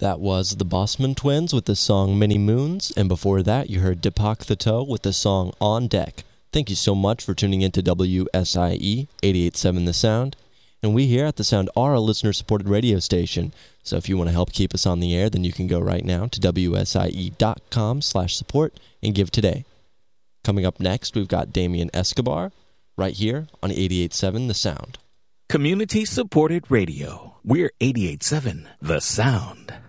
That was the Bossman Twins with the song Many Moons, and before that you heard Deepak the Toe with the song On Deck. Thank you so much for tuning in to WSIE 88.7 The Sound. And we here at The Sound are a listener-supported radio station, so if you want to help keep us on the air, then you can go right now to WSIE.com/support and give today. Coming up next, we've got Damian Escobar, right here on 88.7 The Sound. Community-supported radio. We're 88.7 The Sound.